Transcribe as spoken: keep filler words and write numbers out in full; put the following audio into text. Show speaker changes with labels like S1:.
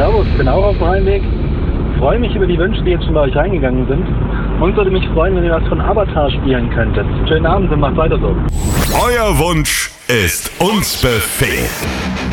S1: Servus, bin auch auf dem Heimweg. Freue mich über die Wünsche, die jetzt schon bei euch reingegangen sind. Und würde mich freuen, wenn ihr was von Avatar spielen könntet. Schönen Abend und macht weiter so.
S2: Euer Wunsch ist uns Befehl.